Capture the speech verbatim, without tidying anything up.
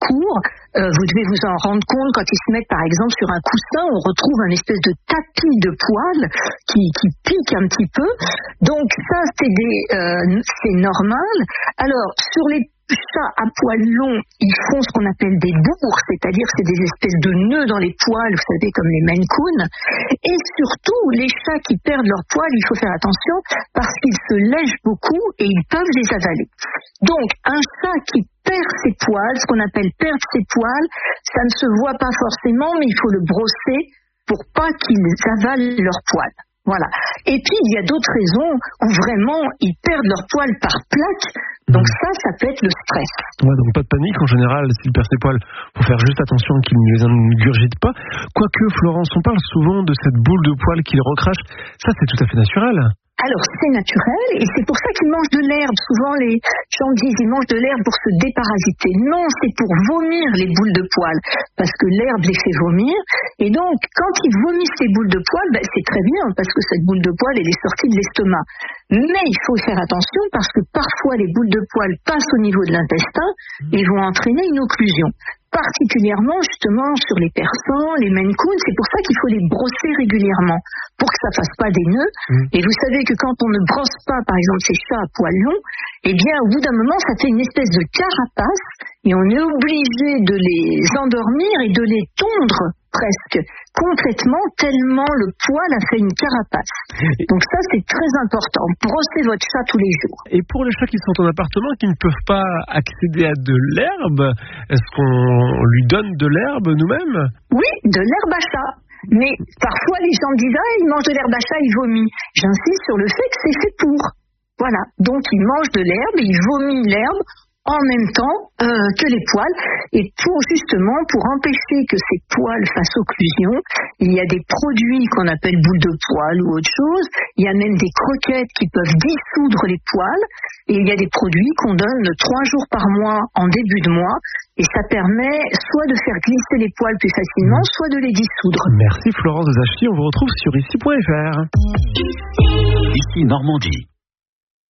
court, euh, vous devez vous en rendre compte quand ils se mettent par exemple sur un coussin, on retrouve un espèce de tapis de poils qui, qui pique un petit peu. Donc ça c'est, des, euh, c'est normal. Alors sur les chats à poils longs, ils font ce qu'on appelle des bourres, c'est-à-dire c'est des espèces de nœuds dans les poils, vous savez, comme les Maine Coon. Et surtout, les chats qui perdent leurs poils, il faut faire attention parce qu'ils se lèchent beaucoup et ils peuvent les avaler. Donc, un chat qui perd ses poils, ce qu'on appelle perdre ses poils, ça ne se voit pas forcément, mais il faut le brosser pour pas qu'ils avalent leurs poils. Voilà. Et puis, il y a d'autres raisons où vraiment, ils perdent leurs poils par plaque. Donc ça, ça peut être le stress. Ouais, donc pas de panique. En général, s'il perd ses poils, faut faire juste attention qu'il ne les ingurgite pas. Quoique, Florence, on parle souvent de cette boule de poils qu'il recrache. Ça, c'est tout à fait naturel. Alors, c'est naturel, et c'est pour ça qu'ils mangent de l'herbe. Souvent, les gens disent qu'ils mangent de l'herbe pour se déparasiter. Non, c'est pour vomir les boules de poils, parce que l'herbe les fait vomir. Et donc, quand ils vomissent les boules de poils, ben, c'est très bien, parce que cette boule de poils, elle est sortie de l'estomac. Mais il faut faire attention, parce que parfois, les boules de poils passent au niveau de l'intestin et vont entraîner une occlusion. Particulièrement justement sur les persans, les Maine Coon, c'est pour ça qu'il faut les brosser régulièrement pour que ça fasse pas des nœuds. Mmh. Et vous savez que quand on ne brosse pas, par exemple, ces chats à poils longs, eh bien au bout d'un moment, ça fait une espèce de carapace et on est obligé de les endormir et de les tondre presque complètement tellement le poil a fait une carapace. Donc ça, c'est très important. Brossez votre chat tous les jours. Et pour les chats qui sont en appartement, qui ne peuvent pas accéder à de l'herbe, est-ce qu'on lui donne de l'herbe nous-mêmes ? Oui, de l'herbe à chat. Mais parfois, les gens disent « Ah, il mange de l'herbe à chat, il vomit ». J'insiste sur le fait que c'est fait pour. Voilà. Donc, il mange de l'herbe et il vomit l'herbe en même temps euh, que les poils. Et pour justement, pour empêcher que ces poils fassent occlusion, il y a des produits qu'on appelle boules de poils ou autre chose. Il y a même des croquettes qui peuvent dissoudre les poils. Et il y a des produits qu'on donne trois jours par mois en début de mois. Et ça permet soit de faire glisser les poils plus facilement, soit de les dissoudre. Merci Florence Zachy, on vous retrouve sur ici point f r. Ici Normandie.